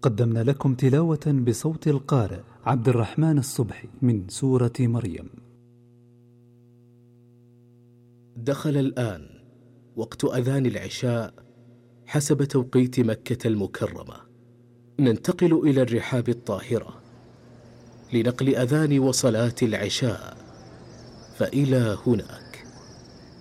قدمنا لكم تلاوة بصوت القارئ عبد الرحمن الصبحي من سورة مريم. دخل الآن وقت أذان العشاء حسب توقيت مكة المكرمة. ننتقل إلى الرحاب الطاهرة لنقل أذان وصلاة العشاء، فإلى هنا